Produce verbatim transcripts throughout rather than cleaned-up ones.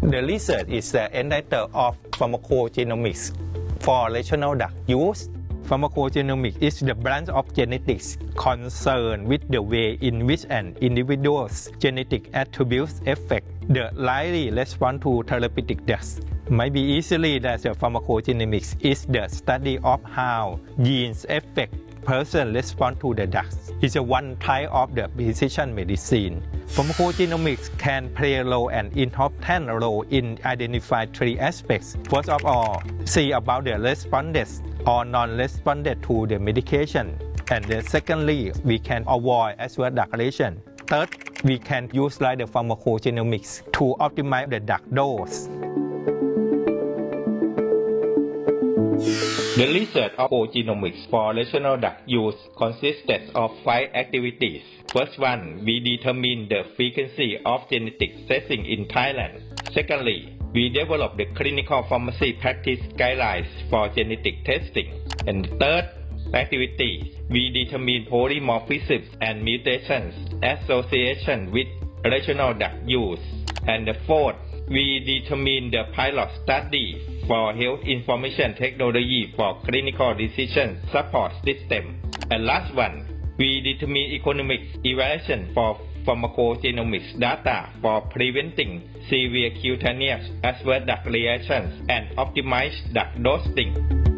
The research is the entitled of pharmacogenomics for rational drug use. Pharmacogenomics is the branch of genetics concerned with the way in which an individual's genetic attributes affect the likely response to therapeutic drugs. Might be easily that the pharmacogenomics is the study of how genes affect person respond to the drugs. It's a one type of the precision medicine. Pharmacogenomics can play a role and important role in identifying three aspects. First of all, see about the responders or non-responded to the medication. And then secondly, we can avoid adverse drug reaction. Third, we can use like the pharmacogenomics to optimize the drug dose. The research of pharmacogenomics for rational drug use consisted of five activities. First one, we determine the frequency of genetic testing in Thailand. Secondly, we develop the clinical pharmacy practice guidelines for genetic testing. And third activity, we determine polymorphisms and mutations association with rational drug use. And the fourth, we determine the pilot study for health information technology for clinical decision support system. And last one, we determine economic evaluation for pharmacogenomics data for preventing severe cutaneous adverse drug reactions and optimize drug dosing.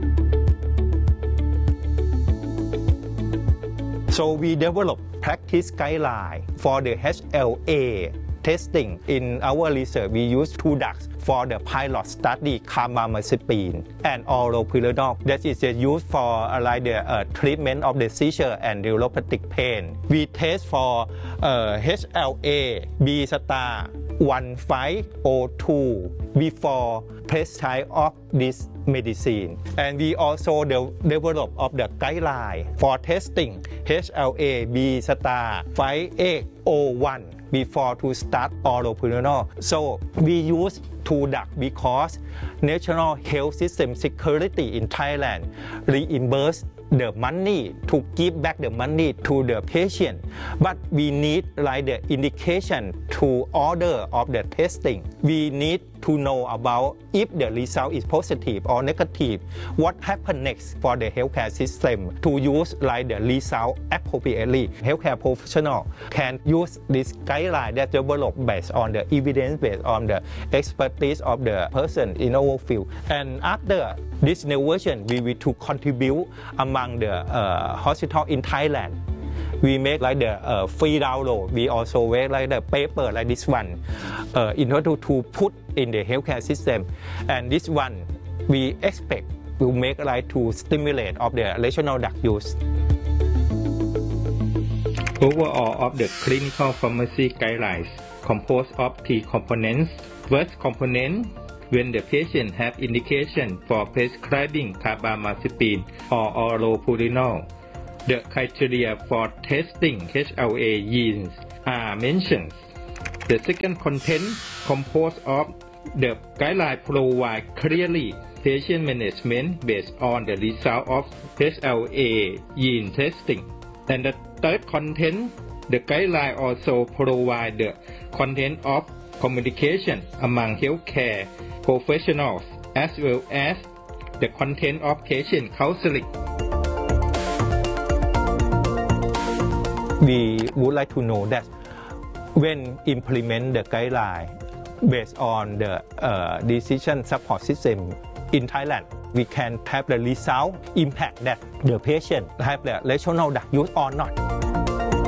So we develop practice guideline for the H L A testing. In our research, we use two drugs for the pilot study, carbamazepine and allopurinol. That is used for uh, like the uh, treatment of the seizure and neuropathic pain. We test for uh, H L A B star one five zero two before prescribe of this medicine. And we also de develop of the guideline for testing H L A B star five eight zero one before to start allopurinol. So we use two drugs because National Health System Security in Thailand reimburse the money to give back the money to the patient. But we need like the indication to order of the testing. We need to know about if the result is positive or negative, what happens next for the healthcare system to use like the result appropriately. Healthcare professional can use this guideline that developed based on the evidence, based on the expertise of the person in our field. And after this new version, we will to contribute among the uh, hospital in Thailand. We make like the uh, free download. We also make like the paper like this one uh, in order to put in the healthcare system. And this one we expect will make like to stimulate of the rational drug use. Overall of the clinical pharmacy guidelines composed of three components. First component, when the patient have indication for prescribing carbamazepine or allopurinol, the criteria for testing H L A genes are mentioned. The second content composed of the guideline provide clearly patient management based on the result of H L A gene testing. And the third content, the guideline also provide the content of communication among healthcare professionals as well as the content of patient counseling. We would like to know that when implement the guideline based on the uh, decision support system in Thailand, we can have the result impact that the patient have the rational drug use or not.